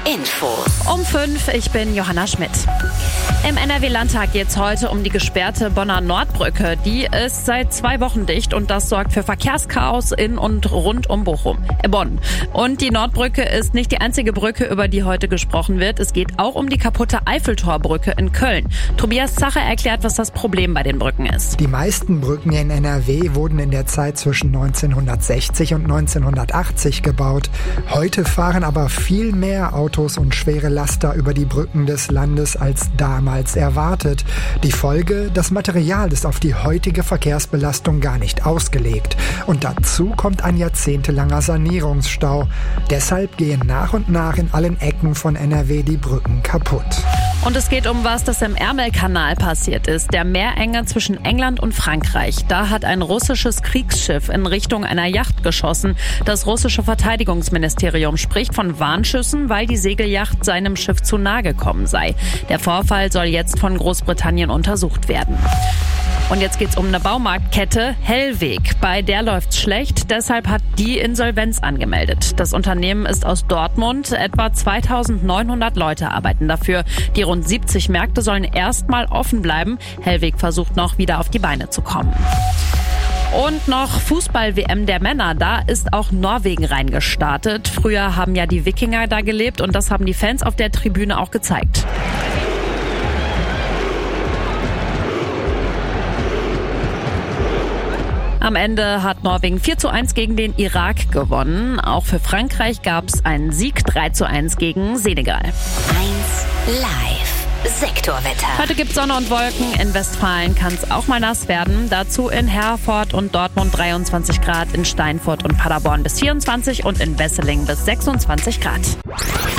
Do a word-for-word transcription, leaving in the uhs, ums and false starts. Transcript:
Infos. Um fünf, ich bin Johanna Schmidt. Im N R W-Landtag geht es heute um die gesperrte Bonner Nordbrücke. Die ist seit zwei Wochen dicht und das sorgt für Verkehrschaos in und rund um Bochum, äh Bonn. Und die Nordbrücke ist nicht die einzige Brücke, über die heute gesprochen wird. Es geht auch um die kaputte Eiffeltorbrücke in Köln. Tobias Zacher erklärt, was das Problem bei den Brücken ist. Die meisten Brücken in N R W wurden in der Zeit zwischen neunzehnhundertsechzig und neunzehnhundertachtzig gebaut. Heute fahren aber viel mehr Autos und schwere Laster über die Brücken des Landes als damals erwartet. Die Folge: Das Material ist auf die heutige Verkehrsbelastung gar nicht ausgelegt. Und dazu kommt ein jahrzehntelanger Sanierungsstau. Deshalb gehen nach und nach in allen Ecken von N R W die Brücken kaputt. Und es geht um was, das im Ärmelkanal passiert ist, der Meerenge zwischen England und Frankreich. Da hat ein russisches Kriegsschiff in Richtung einer Yacht geschossen. Das russische Verteidigungsministerium spricht von Warnschüssen, weil die Segelyacht seinem Schiff zu nahe gekommen sei. Der Vorfall soll jetzt von Großbritannien untersucht werden. Und jetzt geht's um eine Baumarktkette, Hellweg. Bei der läuft's schlecht, deshalb hat die Insolvenz angemeldet. Das Unternehmen ist aus Dortmund. Etwa zweitausendneunhundert Leute arbeiten dafür. Die rund siebzig Märkte sollen erstmal offen bleiben. Hellweg versucht noch wieder auf die Beine zu kommen. Und noch Fußball-W M der Männer, da ist auch Norwegen reingestartet. Früher haben ja die Wikinger da gelebt und das haben die Fans auf der Tribüne auch gezeigt. Am Ende hat Norwegen vier zu eins gegen den Irak gewonnen. Auch für Frankreich gab es einen Sieg, drei zu eins gegen Senegal. eins Live Sektorwetter. Heute gibt es Sonne und Wolken. In Westfalen kann es auch mal nass werden. Dazu in Herford und Dortmund dreiundzwanzig Grad, in Steinfurt und Paderborn bis vierundzwanzig und in Wesseling bis sechsundzwanzig Grad.